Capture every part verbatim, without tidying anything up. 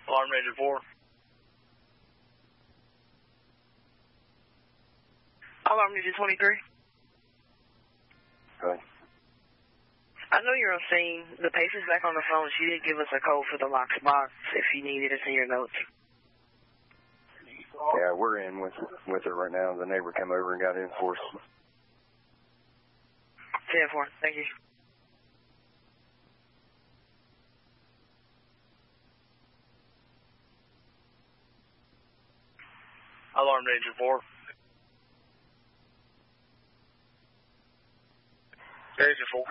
Alarm Engine four. Alarm Engine twenty-three. Go ahead. I know you're on scene. The patient's back on the phone. She did give us a code for the locked box. If you need it, it's in your notes. Yeah, we're in with with her right now. The neighbor came over and got in for us. ten four. Thank you. Alarm Engine four. Engine four.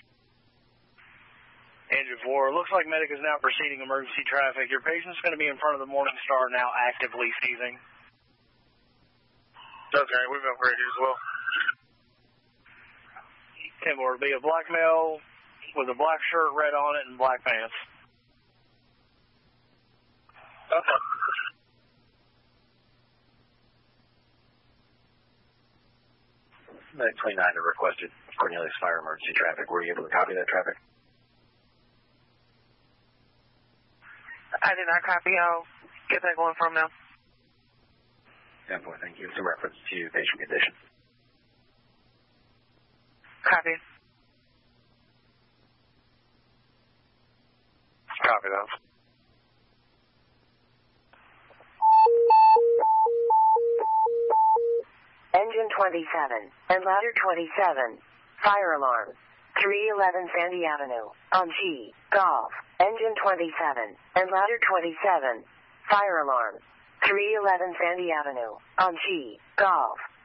Engine four. Looks like medic is now proceeding emergency traffic. Your patient's going to be in front of the Morning Star now, actively seizing. Okay, we've upgraded as well. ten four. It'll be a black male with a black shirt, red on it, and black pants. Okay. Medic twenty-nine requested Cornelius Fire emergency traffic. Were you able to copy that traffic? I did not copy. I'll get that going from now. ten four, thank you. Some reference to patient condition. Copy. Copy that. Engine twenty-seven and ladder twenty-seven. Fire alarm. three eleven Sandy Avenue. On G. Golf. Engine twenty-seven and ladder twenty-seven. Fire alarm. three eleven Sandy Avenue. On G. Golf.